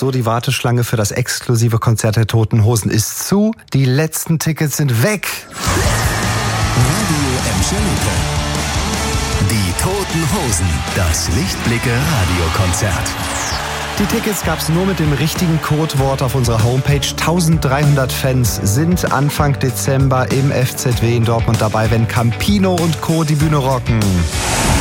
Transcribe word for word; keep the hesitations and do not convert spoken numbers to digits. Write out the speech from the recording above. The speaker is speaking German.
So, die Warteschlange für das exklusive Konzert der Toten Hosen ist zu. Die letzten Tickets sind weg. Radio Emschelte. Die Toten Hosen. Das Lichtblicke-Radiokonzert. Die Tickets gab's nur mit dem richtigen Codewort auf unserer Homepage. dreizehnhundert Fans sind Anfang Dezember im F Z W in Dortmund dabei, wenn Campino und Co. die Bühne rocken.